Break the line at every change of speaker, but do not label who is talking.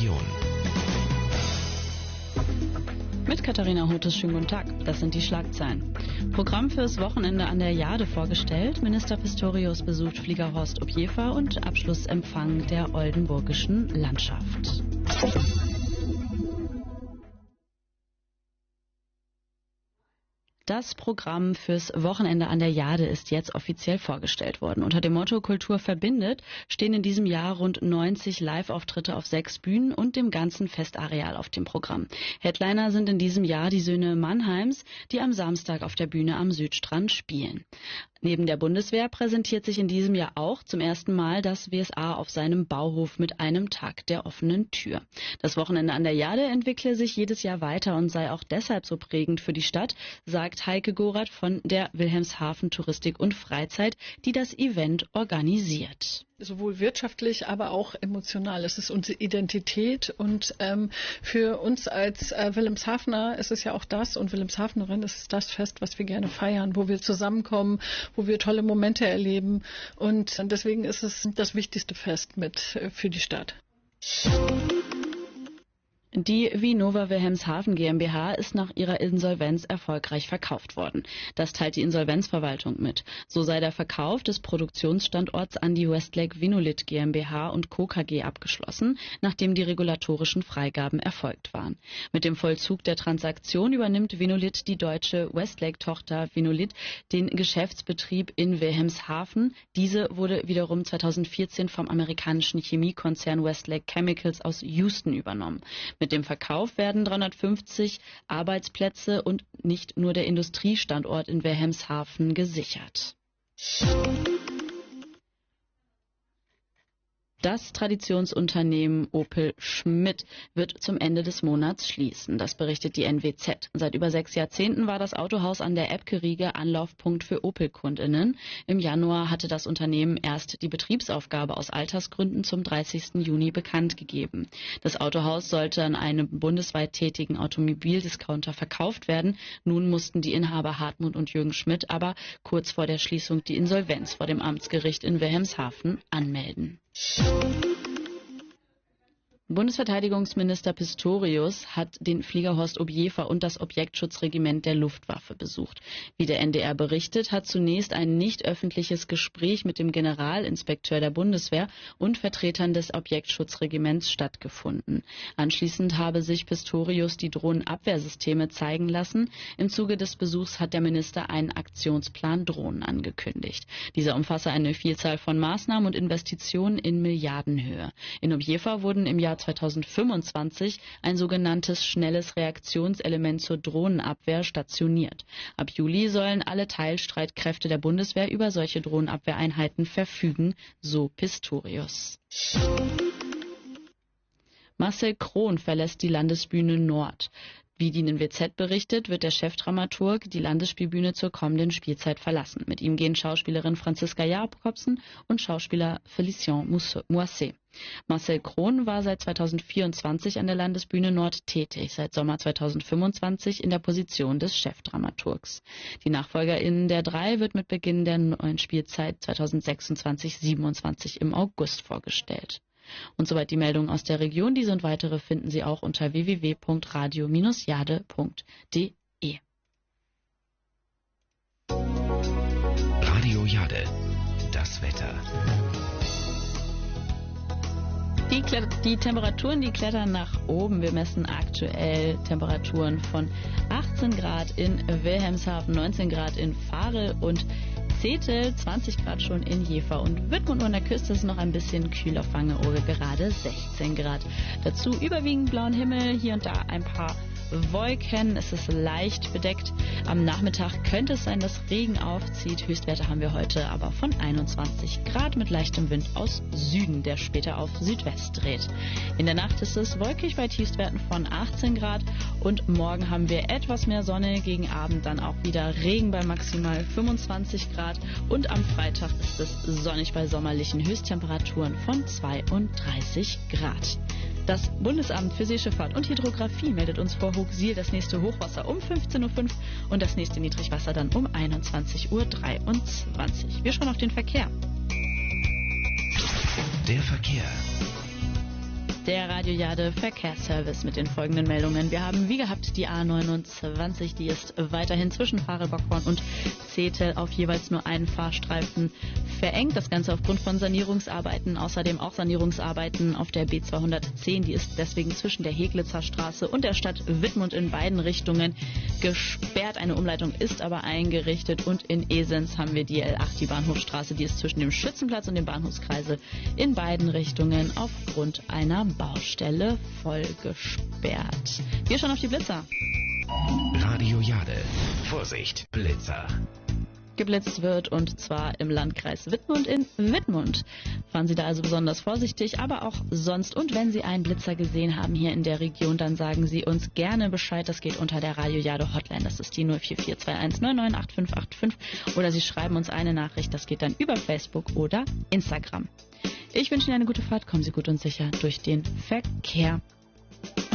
Region.
Mit Katharina Hotes, schönen guten Tag. Das sind die Schlagzeilen. Programm fürs Wochenende an der Jade vorgestellt. Minister Pistorius besucht Flieger Horst Objefer und Abschlussempfang der oldenburgischen Landschaft. Das Programm fürs Wochenende an der Jade ist jetzt offiziell vorgestellt worden. Unter dem Motto Kultur verbindet stehen in diesem Jahr rund 90 Live-Auftritte auf 6 Bühnen und dem ganzen Festareal auf dem Programm. Headliner sind in diesem Jahr die Söhne Mannheims, die am Samstag auf der Bühne am Südstrand spielen. Neben der Bundeswehr präsentiert sich in diesem Jahr auch zum ersten Mal das WSA auf seinem Bauhof mit einem Tag der offenen Tür. Das Wochenende an der Jade entwickle sich jedes Jahr weiter und sei auch deshalb so prägend für die Stadt, sagt Heike Gorath von der Wilhelmshaven Touristik und Freizeit, die das Event organisiert.
Sowohl wirtschaftlich, aber auch emotional. Es ist unsere Identität und für uns als Wilhelmshavener ist es ja auch das und Wilhelmshavenerin ist es das Fest, was wir gerne feiern, wo wir zusammenkommen, wo wir tolle Momente erleben und deswegen ist es das wichtigste Fest mit für die Stadt.
Die Vinova Wilhelmshaven GmbH ist nach ihrer Insolvenz erfolgreich verkauft worden. Das teilt die Insolvenzverwaltung mit. So sei der Verkauf des Produktionsstandorts an die Westlake Vinolith GmbH und Co. KG abgeschlossen, nachdem die regulatorischen Freigaben erfolgt waren. Mit dem Vollzug der Transaktion übernimmt Vinolith, die deutsche Westlake-Tochter Vinolith, den Geschäftsbetrieb in Wilhelmshaven. Diese wurde wiederum 2014 vom amerikanischen Chemiekonzern Westlake Chemicals aus Houston übernommen. Mit dem Verkauf werden 350 Arbeitsplätze und nicht nur der Industriestandort in Wilhelmshaven gesichert. Das Traditionsunternehmen Opel Schmidt wird zum Ende des Monats schließen. Das berichtet die NWZ. Seit über 6 Jahrzehnten war das Autohaus an der Eppke-Riege Anlaufpunkt für Opel-KundInnen. Im Januar hatte das Unternehmen erst die Betriebsaufgabe aus Altersgründen zum 30. Juni bekannt gegeben. Das Autohaus sollte an einen bundesweit tätigen Automobildiscounter verkauft werden. Nun mussten die Inhaber Hartmut und Jürgen Schmidt aber kurz vor der Schließung die Insolvenz vor dem Amtsgericht in Wilhelmshaven anmelden. Bundesverteidigungsminister Pistorius hat den Flieger Horst Objefer und das Objektschutzregiment der Luftwaffe besucht. Wie der NDR berichtet, hat zunächst ein nicht öffentliches Gespräch mit dem Generalinspekteur der Bundeswehr und Vertretern des Objektschutzregiments stattgefunden. Anschließend habe sich Pistorius die Drohnenabwehrsysteme zeigen lassen. Im Zuge des Besuchs hat der Minister einen Aktionsplan Drohnen angekündigt. Dieser umfasse eine Vielzahl von Maßnahmen und Investitionen in Milliardenhöhe. In Objefer wurden im Jahr 2025 ein sogenanntes schnelles Reaktionselement zur Drohnenabwehr stationiert. Ab Juli sollen alle Teilstreitkräfte der Bundeswehr über solche Drohnenabwehreinheiten verfügen, so Pistorius. Marcel Krohn verlässt die Landesbühne Nord. Wie die NWZ berichtet, wird der Chefdramaturg die Landesspielbühne zur kommenden Spielzeit verlassen. Mit ihm gehen Schauspielerin Franziska Jacobsen und Schauspieler Félicien Moisset. Marcel Krohn war seit 2024 an der Landesbühne Nord tätig, seit Sommer 2025 in der Position des Chefdramaturgs. Die Nachfolgerin der 3 wird mit Beginn der neuen Spielzeit 2026/27 im August vorgestellt. Und soweit die Meldungen aus der Region. Diese und weitere finden Sie auch unter www.radio-jade.de.
Radio Jade, das Wetter.
Die Temperaturen, die klettern nach oben. Wir messen aktuell Temperaturen von 18 Grad in Wilhelmshaven, 19 Grad in Varel und Zetel, 20 Grad schon in Jever und Wittmund an der Küste ist noch ein bisschen kühl auf Wangerooge, gerade 16 Grad. Dazu überwiegend blauen Himmel, hier und da ein paar Wolken, es ist leicht bedeckt. Am Nachmittag könnte es sein, dass Regen aufzieht. Höchstwerte haben wir heute aber von 21 Grad mit leichtem Wind aus Süden, der später auf Südwest dreht. In der Nacht ist es wolkig bei Tiefstwerten von 18 Grad und morgen haben wir etwas mehr Sonne, gegen Abend dann auch wieder Regen bei maximal 25 Grad und am Freitag ist es sonnig bei sommerlichen Höchsttemperaturen von 32 Grad. Das Bundesamt für Seeschifffahrt und Hydrographie meldet uns vor Hochsiel das nächste Hochwasser um 15.05 Uhr und das nächste Niedrigwasser dann um 21.23 Uhr. Wir schauen auf den Verkehr.
Der Verkehr.
Der Radio Jade Verkehrsservice mit den folgenden Meldungen. Wir haben wie gehabt die A29, die ist weiterhin zwischen Fahre-Bockhorn und Zetel auf jeweils nur einen Fahrstreifen verengt. Das Ganze aufgrund von Sanierungsarbeiten. Außerdem auch Sanierungsarbeiten auf der B210. Die ist deswegen zwischen der Heglitzer Straße und der Stadt Wittmund in beiden Richtungen gesperrt. Eine Umleitung ist aber eingerichtet. Und in Esens haben wir die L8, die Bahnhofstraße. Die ist zwischen dem Schützenplatz und dem Bahnhofskreisel in beiden Richtungen aufgrund einer Baustelle voll gesperrt. Wir schauen auf die Blitzer.
Radio Jade. Vorsicht, Blitzer.
Geblitzt wird, und zwar im Landkreis Wittmund in Wittmund. Fahren Sie da also besonders vorsichtig, aber auch sonst. Und wenn Sie einen Blitzer gesehen haben hier in der Region, dann sagen Sie uns gerne Bescheid. Das geht unter der Radio Jade Hotline. Das ist die 04421998585. Oder Sie schreiben uns eine Nachricht. Das geht dann über Facebook oder Instagram. Ich wünsche Ihnen eine gute Fahrt. Kommen Sie gut und sicher durch den Verkehr.